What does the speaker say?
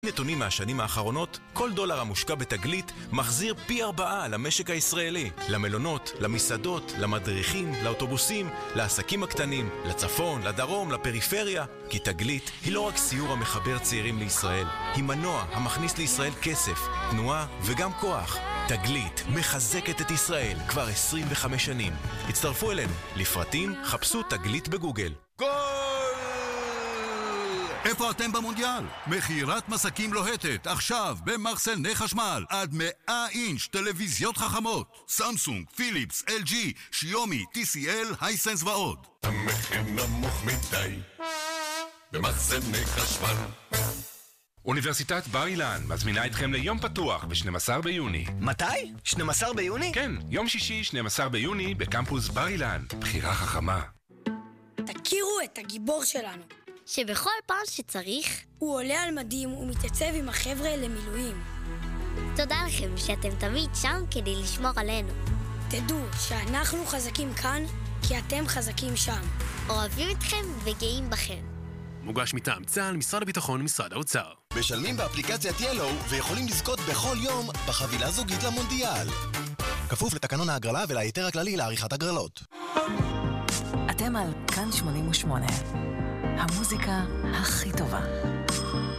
נתונים מהשנים האחרונות, כל דולר המושקע בתגלית מחזיר פי 4 למשק הישראלי, למלונות, למסעדות, למדריכים, לאוטובוסים, לעסקים הקטנים, לצפון, לדרום, לפריפריה. כי תגלית היא לא רק סיור המחבר צעירים לישראל, היא מנוע המכניס לישראל כסף, תנועה וגם כוח. תגלית מחזקת את ישראל כבר 25 שנים. הצטרפו אלינו, לפרטים חפשו תגלית בגוגל. איפה אתם במונדיאל? מכירת מסקים לוהטת, עכשיו במחסני חשמל, עד 100 אינץ' טלוויזיות חכמות, סמסונג, פיליפס, LG, שיומי, TCL, הייסנס ועוד. המחיר נמוך מדי במחסני חשמל. אוניברסיטת בר אילן מזמינה אתכם ליום פתוח ב-12 ביוני. מתי? 12 ביוני? כן, יום שישי 12 ביוני בקמפוס בר אילן. בחירה חכמה. תכירו את הגיבור שלנו, שבכל פעם שצריך הוא עולה על מדים ומתייצב עם החבר'ה למילואים. תודה לכם שאתם תמיד שם כדי לשמור עלינו. תדעו שאנחנו חזקים כאן כי אתם חזקים שם. אוהבים אתכם וגאים בכם. מוגש מטעם צה"ל, משרד הביטחון, משרד האוצר. משלמים באפליקציית ילו ויכולים לזכות בכל יום בחבילה זוגית למונדיאל. כפוף לתקנון ההגרלה ולהיתר הכללי לעריכת הגרלות. אתם על כאן 88. המוזיקה הכי טובה.